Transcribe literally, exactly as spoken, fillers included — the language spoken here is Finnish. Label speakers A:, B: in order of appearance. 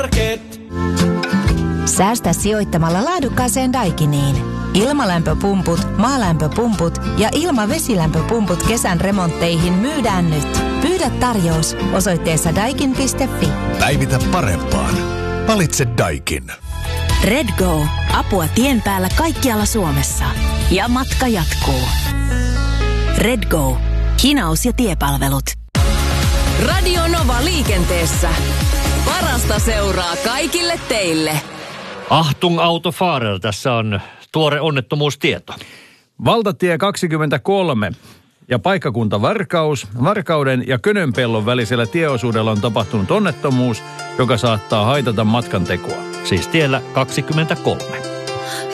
A: Säästä sijoittamalla laadukkaaseen Daikiniin. Ilmalämpöpumput, maalämpöpumput ja ilmavesilämpöpumput kesän remontteihin myydään nyt. Pyydä tarjous osoitteessa daikin piste fi.
B: Päivitä parempaan. Valitse Daikin.
C: Redgo. Apua tien päällä kaikkialla Suomessa. Ja matka jatkuu. Redgo. Hinaus ja tiepalvelut.
D: Radio Nova liikenteessä. Parasta seuraa kaikille teille.
E: Achtung Autofahrer, tässä on tuore onnettomuustieto.
F: Valtatie kaksikymmentäkolme ja paikkakunta Varkaus. Varkauden ja Könönpellon välisellä tieosuudella on tapahtunut onnettomuus, joka saattaa haitata matkan tekoa.
E: Siis tiellä kaksikymmentäkolme.